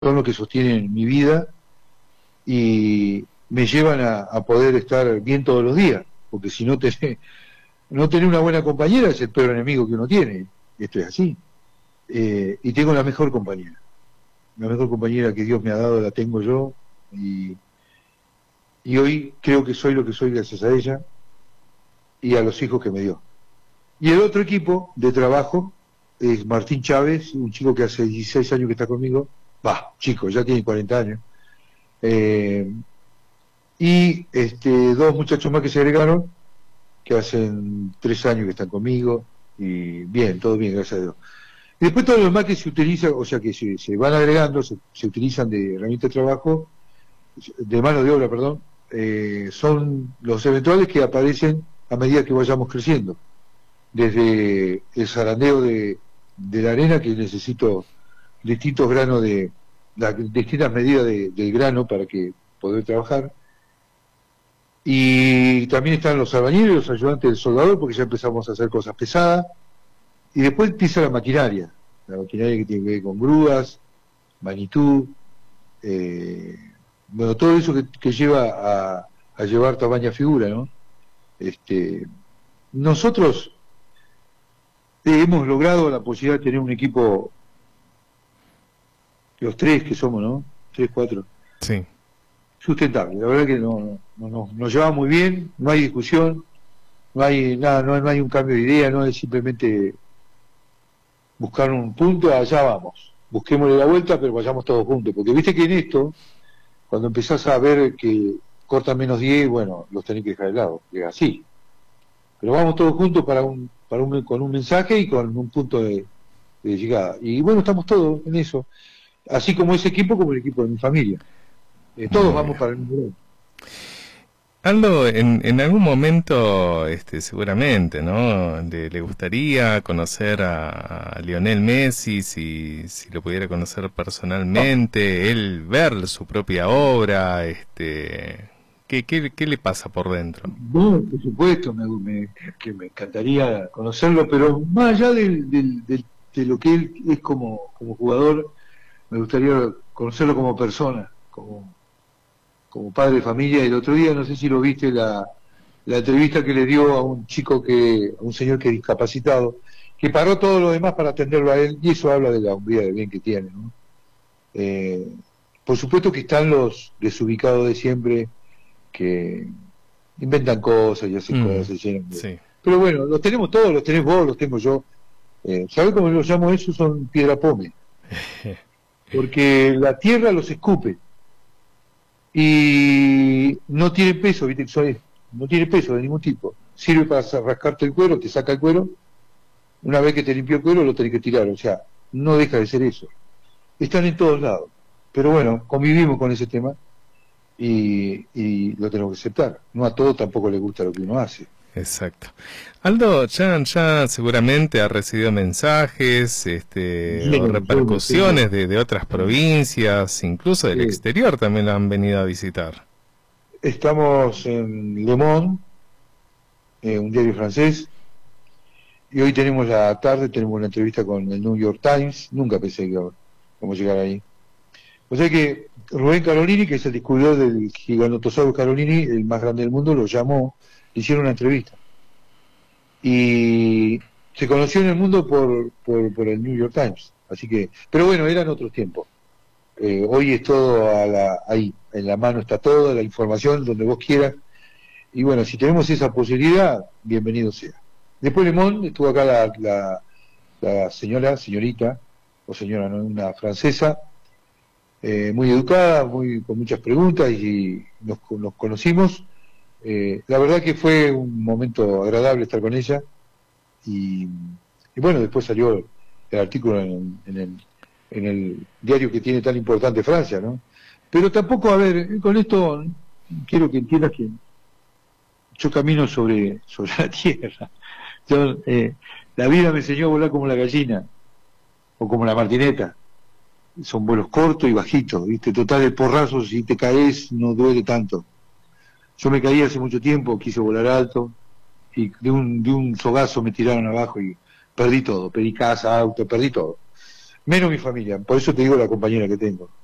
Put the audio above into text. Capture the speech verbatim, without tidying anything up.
son los que sostienen mi vida y me llevan a, a poder estar bien todos los días, porque si no tenés, no tenés una buena compañera es el peor enemigo que uno tiene, esto es así. Eh, y tengo la mejor compañera, la mejor compañera que Dios me ha dado la tengo yo, y, y hoy creo que soy lo que soy gracias a ella y a los hijos que me dio. Y el otro equipo de trabajo es Martín Chávez, un chico que hace dieciséis años que está conmigo, va, chico, ya tiene cuarenta años, eh, y este, dos muchachos más que se agregaron, que hacen tres años que están conmigo, y bien, todo bien, gracias a Dios. Y después todos los demás que se utilizan, o sea que se, se van agregando, se, se utilizan de herramienta de trabajo, de mano de obra, perdón, eh, son los eventuales que aparecen a medida que vayamos creciendo. Desde el zarandeo de, de la arena, que necesito distintos granos de, las distintas medidas de, del grano para que poder trabajar, y también están los albañiles, los ayudantes del soldador, porque ya empezamos a hacer cosas pesadas, y después empieza la maquinaria, la maquinaria que tiene que ver con grúas, magnitud, eh, bueno, todo eso que, que lleva a, a llevar tamaña figura, ¿no? Este, nosotros hemos logrado la posibilidad de tener un equipo, los tres que somos, ¿no? Tres, cuatro. Sí. Sustentable. La verdad que no, no, no, nos llevamos muy bien, no hay discusión, no hay nada, no, no hay un cambio de idea, no es simplemente buscar un punto, allá vamos. Busquémosle la vuelta, pero vayamos todos juntos. Porque viste que en esto, cuando empezás a ver que cortan menos diez, bueno, los tenés que dejar de lado, es así. Pero vamos todos juntos para un, para un, con un mensaje y con un punto de, de llegada. Y bueno, estamos todos en eso. Así como ese equipo, como el equipo de mi familia. Eh, todos vamos para el mismo lado. Aldo, en, en algún momento, este, seguramente, ¿no? Le, le gustaría conocer a, a Lionel Messi, si, si lo pudiera conocer personalmente, ah. él ver su propia obra, este, ¿qué, qué, qué le pasa por dentro? No, por supuesto, me, me, que me encantaría conocerlo, pero más allá del, del, del, de lo que él es como, como jugador, me gustaría conocerlo como persona, como como padre de familia. El otro día, no sé si lo viste, la, la entrevista que le dio a un chico que, a un señor que es discapacitado, que paró todo lo demás para atenderlo a él, y eso habla de la hombría de bien que tiene, ¿no? Eh, por supuesto que están los desubicados de siempre, que inventan cosas y hacen mm, cosas, llenan de... sí. Pero bueno, los tenemos todos, los tenés vos, los tengo yo. Eh, ¿Sabés cómo los llamo eso? Son piedra pome. Porque la tierra los escupe. Y no tiene peso, ¿viste? No tiene peso de ningún tipo. Sirve para rascarte el cuero, te saca el cuero. Una vez que te limpió el cuero, lo tenés que tirar. O sea, no deja de ser eso. Están en todos lados. Pero bueno, convivimos con ese tema y, y lo tenemos que aceptar. No a todos tampoco les gusta lo que uno hace. Exacto. Aldo, ya, ya seguramente ha recibido mensajes, este, sí, o repercusiones sí. de, de otras provincias, incluso del sí. exterior también lo han venido a visitar. Estamos en Le Monde, eh, un diario francés, y hoy tenemos la tarde, tenemos una entrevista con el New York Times. Nunca pensé que íbamos a llegar ahí. O sea que Rubén Carolini, que es el descubridor del Giganotosaurus carolini, el más grande del mundo, lo llamó, le hicieron una entrevista. Y se conoció en el mundo por, por, por el New York Times. Así que, pero bueno, eran otros tiempos. Eh, hoy es todo a la, ahí, en la mano está todo, la información, donde vos quieras. Y bueno, si tenemos esa posibilidad, bienvenido sea. Después Le Monde, estuvo acá la, la, la señora, señorita, o señora, ¿no? Una francesa, eh, muy educada, muy con muchas preguntas, y nos, nos conocimos. Eh, la verdad que fue un momento agradable estar con ella, y, y bueno, después salió el artículo en, en, el, en el diario que tiene tan importante Francia, ¿no? Pero tampoco, a ver, con esto quiero que entiendas que yo camino sobre, sobre la tierra. Yo, eh, la vida me enseñó a volar como la gallina, o como la martineta. Son vuelos cortos y bajitos, ¿viste? Total, el porrazo, si te caes, no duele tanto. Yo me caí hace mucho tiempo, quise volar alto, y de un, de un sogazo me tiraron abajo y perdí todo. Perdí casa, auto, perdí todo. Menos mi familia, por eso te digo la compañera que tengo.